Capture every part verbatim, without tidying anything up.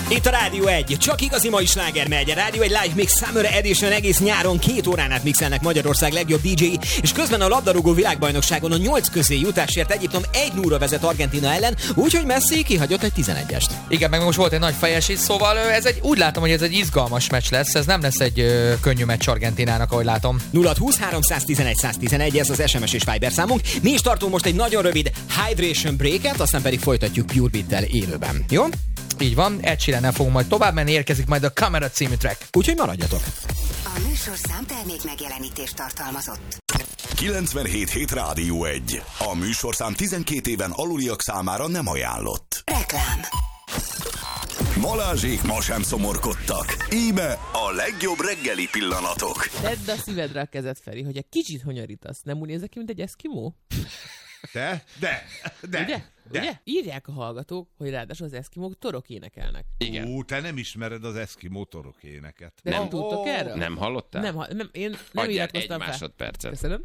Itt a Rádió egy, csak igazi mai sláger megy. A Rádió egy Live Mix Summer Edition egész nyáron két órán át mixelnek Magyarország legjobb dé dzsé, és közben a labdarúgó világbajnokságon a nyolc közé jutásért Egyiptom egy nulla vezet Argentína ellen, úgyhogy Messi kihagyott egy tizenegyest. Igen, meg most volt egy nagy fejesés, szóval ez egy, úgy látom, hogy ez egy izgalmas meccs lesz, ez nem lesz egy ö, könnyű meccs Argentínának, ahogy látom. nulla húsz háromszáztizenegy száztizenegy, ez az es em es és Viber számunk. Mi is tartunk most egy nagyon rövid hydration breaket, aztán pedig folytatjuk Pure Beat-tel élőben. Jó? Így van, Ed Sheerannel fogunk majd tovább menni, érkezik majd a Camera című track. Úgyhogy maradjatok. A műsorszám termék megjelenítést tartalmazott. kilencvenhét hét Rádió egy. A műsorszám tizenkét éven aluliak számára nem ajánlott. Reklám. Balázsék ma sem szomorkodtak. Íme a legjobb reggeli pillanatok. Tedd a szívedre a kezed, Feri, hogy egy kicsit honyorítasz. Nem úgy nézek ki, mint egy eszkimó? De? De? De? Ugye? De. Ugye? Írják a hallgatók, hogy ráadásul az eszkimók torok énekelnek. Igen. Ú, te nem ismered az eszkimó torok éneket. De nem, Nem. tudtok erről? Nem hallottál? Nem, ha- nem én nem Adjál iratkoztam egy fel. másodpercet. Köszönöm.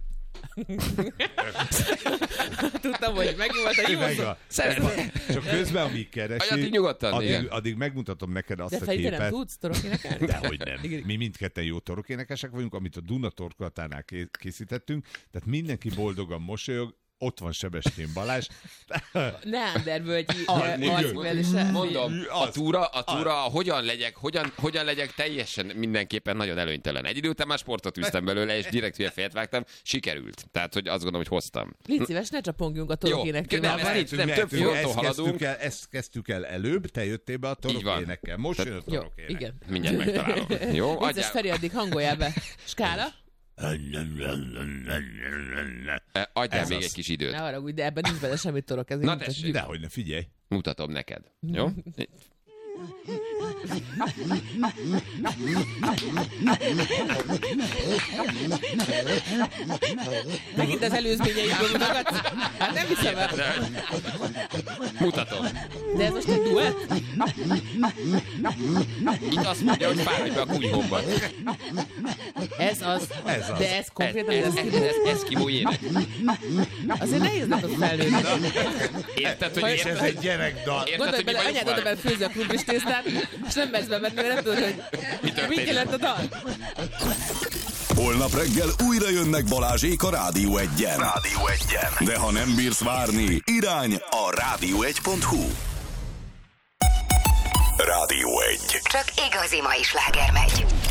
Tudtam, hogy megvolt a jó szó. Megvan. Szeretném. Csak közben, amíg keresi, Addig nyugodtan, addig, igen. addig megmutatom neked azt De a Feri, te nem képet. tudsz torok énekelni? Dehogy nem. Igen. Mi mindketten jó torokénekesek vagyunk, amit a Duna torkolatánál ké- készítettünk, tehát mindenki boldogan mosolyog, ott van Sebestyén Balázs. Neandervölgyi Ah, eh, igen. arcművelése. Mondom, a Az. túra, a túra hogyan legyek, hogyan, hogyan legyek teljesen mindenképpen nagyon előnytelen. Egy idő után már sportot üztem belőle, és direkt hülye fejet vágtam, sikerült. Tehát, hogy azt gondolom, hogy hoztam. Légy szíves, ne csapongjunk a torok Jó, énekével. nem, ez nem, több Mehetünk, fronton ezt haladunk. kezdtük el, ezt kezdtük el előbb, te jöttél be a Így van. torokénekkel. Most jön a Jó, torokének. igen. Mindjárt megtalálom. Jó, Vicces, adjál. Feri, addig hangoljál be. Skála? Eh, Adjál Ez még az. egy kis időt. Ne haragudj, de ebben nincs bele semmi torok. Ezért Na nincs- tessék. Dehogy ne, figyelj. Mutatom neked. Jó? Megint az előzményeidből mutogatsz? Hát nem hiszem el. De... Mutatom. De ez most egy duett? Itt azt mondja, hogy fáradj be a kunyhóba. Ez az. Ez az. De ez Ez, konkrétan ez, az ez, eszkimó. ez eszkimó ének. Azért nehéz lesz ott felnőni. Érted, hogy És ez érted? egy gyerekdal. Érted, Gondolj hogy mi bele, vagyunk anyád oda már? bele főzi a krumplis tésztát, és nem mersz bemenni, mert nem tudod, hogy történik? mit jelent a dal. Holnap reggel újra jönnek Balázsék a Rádió egyen. Rádió egyen. De ha nem bírsz várni, irány a rádió egy pont hu. Rádió egy. Csak igazi mai sláger megy.